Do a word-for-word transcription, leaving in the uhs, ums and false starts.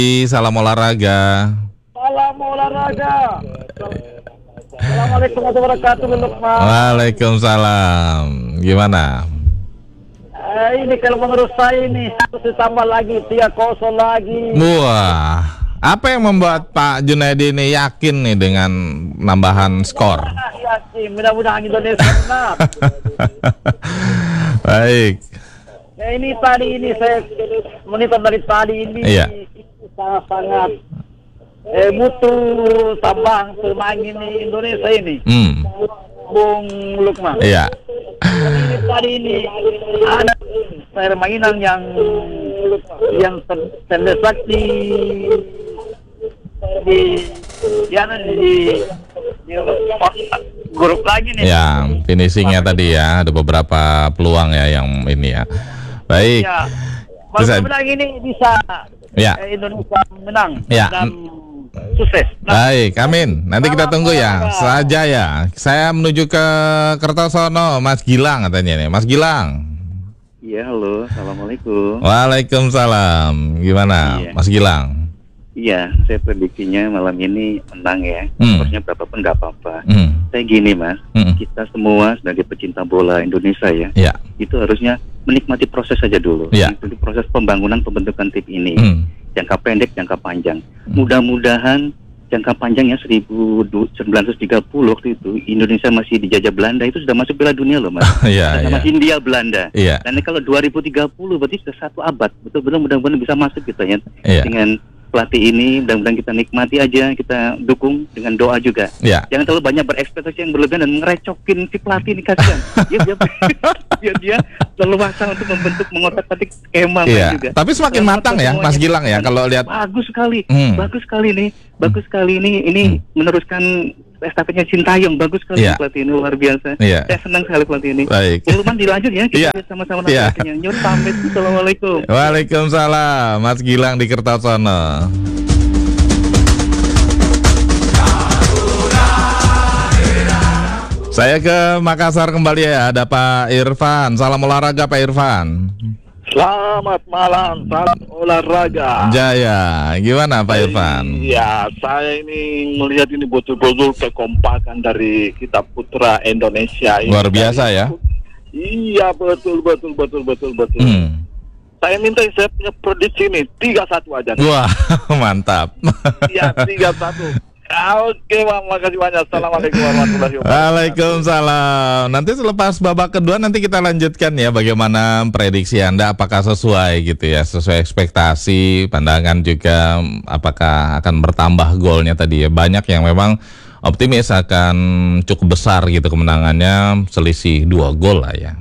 Salam olahraga. Salam olahraga. Assalamualaikum warahmatullahi wabarakatuh, Lukman. Waalaikumsalam. Gimana? Eh, ini kalau menurut saya ini harus ditambah lagi tiga kosong lagi. Wah, apa yang membuat Pak Junaidi ini yakin nih dengan nambahan skor? Yakin, mudah-mudahan Indonesia menang. Baik. Ya, ini tadi ini saya monitor dari tadi ini. Iya. Sangat-sangat eh, butuh tambang pemain ini Indonesia ini. Hmm. Bung Lukman. Iya. Ini tadi ini ada permainan yang yang ter, terdesak di di ya di, di grup lagi nih. Ya, finishingnya tadi ya, ada beberapa peluang ya yang ini ya. Baik. Ya, Bisa- mudah-mudahan ini bisa Ya. eh, Indonesia menang Ya. dan sukses. Nah, Baik, amin. Nanti kita tunggu ya. Saja ya. Saya menuju ke Kertosono, Mas Gilang katanya nih. Mas Gilang. Iya, halo, assalamualaikum. Waalaikumsalam. Gimana, Iya. Mas Gilang? Iya, saya prediksinya malam ini menang ya. Hmm. Skornya berapapun nggak apa-apa. Hmm. Saya gini mas, Hmm. kita semua sebagai pecinta bola Indonesia ya, Ya. itu harusnya menikmati proses saja dulu. Iya. Menikmati proses pembangunan pembentukan tim ini. Hmm. Jangka pendek, jangka panjang. Mudah-mudahan jangka panjangnya seribu sembilan ratus tiga puluh waktu itu Indonesia masih dijajah Belanda, itu sudah masuk Piala Dunia loh mas. Iya, Sama iya. Hindia Belanda. Iya. Dan kalau dua ribu tiga puluh berarti sudah satu abad. Betul-betul mudah-mudahan bisa masuk kita ya. Iya. Dengan pelatih ini mudah-mudahan kita nikmati aja, kita dukung dengan doa juga. Ya. Jangan terlalu banyak berekspektasi yang berlebihan dan ngerecokin si pelatih ini kasihan. dia dia dia, dia leluasa untuk membentuk mengotak-atik skema main Iya. juga. Tapi semakin Selamat matang ya, semuanya. Mas Gilang ya, kalau lihat. Bagus sekali, Hmm. bagus sekali nih, bagus sekali ini ini meneruskan estafetnya Sintayong, bagus sekali Iya. pelatih ini, luar biasa. Iya. Saya senang sekali pelatih ini. Baik. Puluhan dilanjut ya, kita Iya. lihat sama-sama Iya. nantinya. Nyur pamit, assalamualaikum. Waalaikumsalam, Mas Gilang di Kertosono. Saya ke Makassar kembali ya, ada Pak Irfan. Salam olahraga Pak Irfan. Selamat malam, salam olahraga. Jaya, gimana Pak Irfan? Iya, saya ini melihat ini betul-betul kekompakan dari kita putra Indonesia ini. Luar biasa ya. Iya, betul, betul, betul, betul, betul. Hmm. Saya minta saya punya prediksi ini tiga satu aja. Wah, mantap. Iya, tiga satu. Oke, Bang, makasih banyak. Assalamualaikum warahmatullahi wabarakatuh. Waalaikumsalam. Nanti selepas babak kedua nanti kita lanjutkan ya, bagaimana prediksi Anda, apakah sesuai gitu ya, sesuai ekspektasi, pandangan juga apakah akan bertambah golnya tadi ya. Banyak yang memang optimis akan cukup besar gitu kemenangannya, selisih dua gol lah ya.